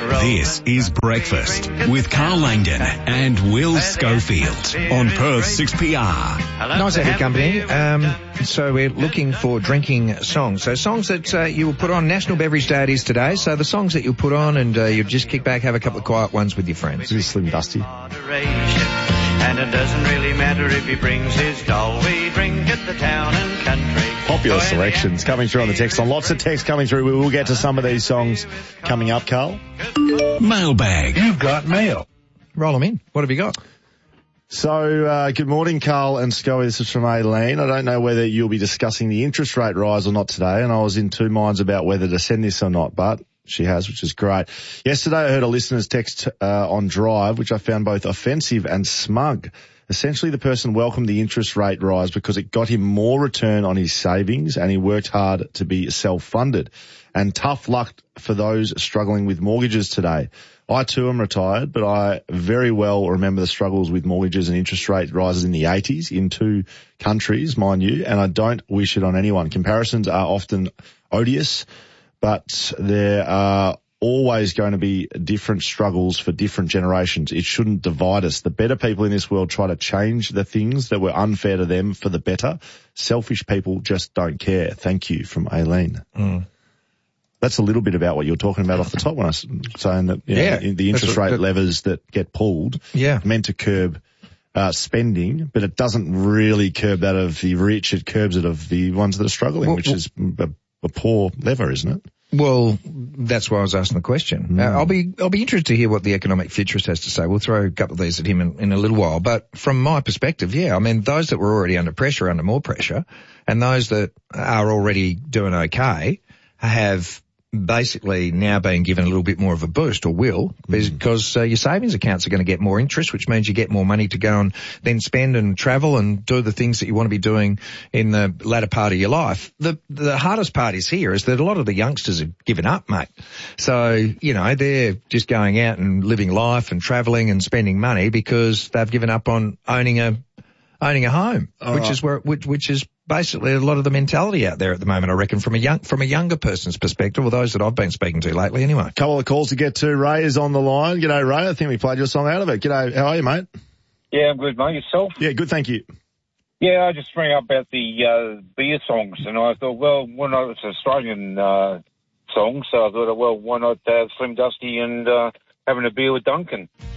This is Breakfast with Carl Langdon and Will Schofield on Perth 6PR. Nice to have your company. So we're looking for drinking songs. So songs that you will put on. National Beverage Day it is today. So the songs that you'll put on and you'll just kick back, have a couple of quiet ones with your friends. This is Slim Dusty. And it doesn't really matter if he brings his doll. We drink at the town and country. Popular selections coming through on the text line. Lots of text coming through. We will get to some of these songs coming up, Carl. Mailbag. You've got mail. Roll them in. What have you got? So, good morning, Carl and Scully. This is from Aileen. I don't know whether you'll be discussing the interest rate rise or not today, and I was in two minds about whether to send this or not, but she has, which is great. Yesterday I heard a listener's text on Drive, which I found both offensive and smug. Essentially, the person welcomed the interest rate rise because it got him more return on his savings and he worked hard to be self-funded. And tough luck for those struggling with mortgages today. I too am retired, but I very well remember the struggles with mortgages and interest rate rises in the 80s in two countries, mind you, and I don't wish it on anyone. Comparisons are often odious, but there are always going to be different struggles for different generations. It shouldn't divide us. The better people in this world try to change the things that were unfair to them for the better. Selfish people just don't care. Thank you, from Aileen. That's a little bit about what you were talking about off the top when I was saying that the interest rate levers that get pulled meant to curb spending, but it doesn't really curb that of the rich. It curbs it of the ones that are struggling, which is a poor lever, isn't it? Well, that's why I was asking the question. I'll be interested to hear what the economic futurist has to say. We'll throw a couple of these at him in a little while. But from my perspective, I mean, those that were already under pressure, under more pressure, and those that are already doing okay have basically now being given a little bit more of a boost, or will, because your savings accounts are going to get more interest, which means you get more money to go and then spend and travel and do the things that you want to be doing in the latter part of your life. The hardest part is here is that a lot of the youngsters have given up, mate. So, they're just going out and living life and travelling and spending money because they've given up on owning a home, which is basically a lot of the mentality out there at the moment, I reckon, from a younger person's perspective, or those that I've been speaking to lately anyway. Couple of calls to get to. Ray is on the line. G'day, Ray. I think we played your song out of it. G'day. How are you, mate? Yeah, I'm good, mate. Yourself? Yeah, good, thank you. Yeah, I just rang up about the beer songs, and I thought, well, why not? It's an Australian song, so I thought, well, why not Slim Dusty and having a beer with Duncan?